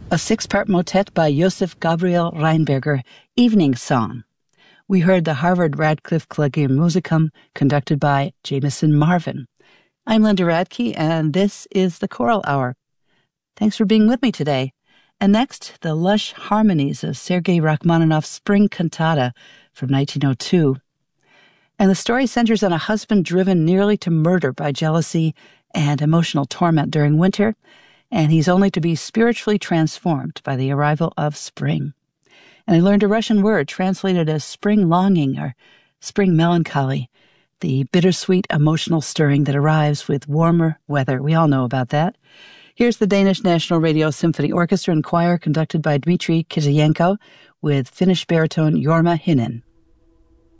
a six-part motet by Josef Gabriel Reinberger, Evening Song. We heard the Harvard Radcliffe Collegium Musicum, conducted by Jameson Marvin. I'm Linda Radke, and this is the Choral Hour. Thanks for being with me today. And next, the lush harmonies of Sergei Rachmaninoff's Spring Cantata from 1902. And the story centers on a husband driven nearly to murder by jealousy and emotional torment during winter, and he's only to be spiritually transformed by the arrival of spring. And I learned a Russian word translated as spring longing or spring melancholy, the bittersweet emotional stirring that arrives with warmer weather. We all know about that. Here's the Danish National Radio Symphony Orchestra and Choir conducted by Dmitry Kitayenko with Finnish baritone Jorma Hinen.